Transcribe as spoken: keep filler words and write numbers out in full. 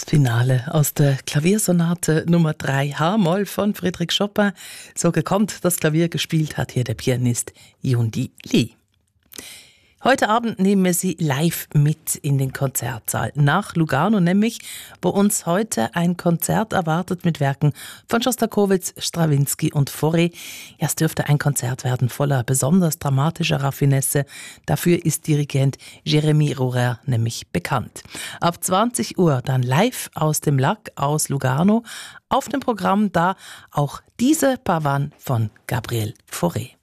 Finale aus der Klaviersonate Nummer drei H-Moll von Frédéric Chopin. So gekonnt das Klavier gespielt hat hier der Pianist Yundi Lee. Heute Abend nehmen wir Sie live mit in den Konzertsaal nach Lugano, nämlich, wo uns heute ein Konzert erwartet mit Werken von Schostakowitsch, Strawinski und Fauré. Ja, es dürfte ein Konzert werden voller besonders dramatischer Raffinesse. Dafür ist Dirigent Jérémy Rourer nämlich bekannt. Ab zwanzig Uhr dann live aus dem Lac aus Lugano. Auf dem Programm da auch diese Pavane von Gabriel Fauré.